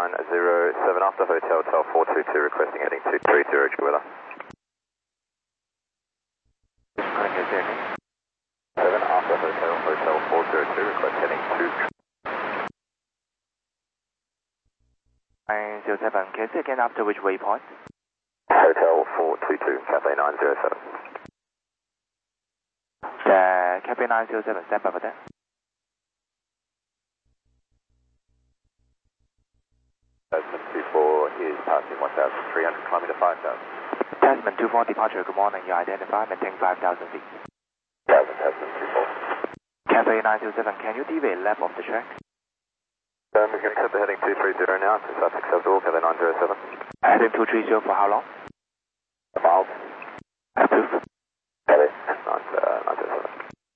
907 after Hotel 422 requesting heading 230 Juilla. Calling you 7 after Hotel 402 request heading 907, can you say again after which waypoint? Hotel 422, Cafe 907. Cafe 907, stand by for that. Tasman 24 is passing 1,300, climbing to 5,000. Tasman 24 departure, good morning, you identify, maintain 5,000 feet. Tasman 24. Cafe 907, can you deviate left of the track? We can accept the heading 230 now, so that's acceptable, Cafe 907. Heading 230 for how long? A mile. Approved. Cafe 907.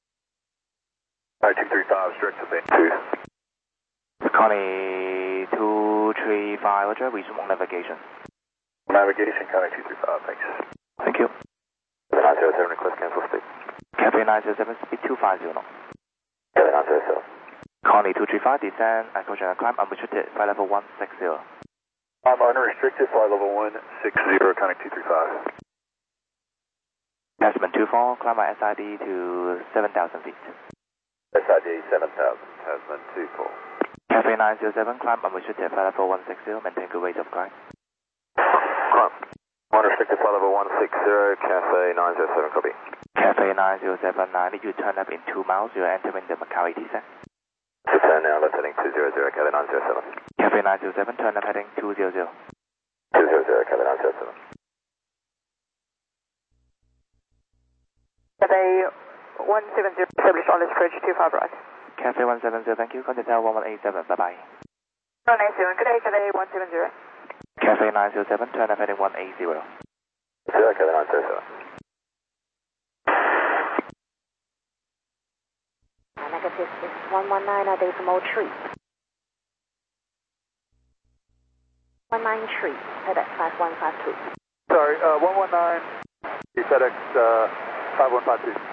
235, direct to bend 2. Connie 235, Roger, resume navigation. Navigation, Connie 235, thanks. Thank you. 907, request cancel speed. Cafe 907, speed 250 knots. Cafe 907. Connie 235, descend, approach and climb, unrestricted, flight level 160. I'm unrestricted, flight level 160, Connie 235. Tasman 24, climb by SID to 7,000 feet. SID 7,000, Tasman 24. Cafe 907, climb unrestricted, flight level 160, maintain good rate of climb. Climb. Unrestricted, flight level 160, Cafe 907, copy. Cafe 907, I need you to turn up in 2 miles, you're entering the Macau ATC. To turn now, left heading 200, Cafe 907. Cafe 907, turn up heading 200. 200, Cafe 907. Cafe 170, established on this bridge, 25 right. Cafe 170, thank you. Contact 1187, bye-bye. 187, good day, Cafe 170. Cafe 907, turn up heading 180. 0, Cafe 907. Negative 119, decimal tree. 193, FedEx 5152. Sorry, 119, FedEx 5152.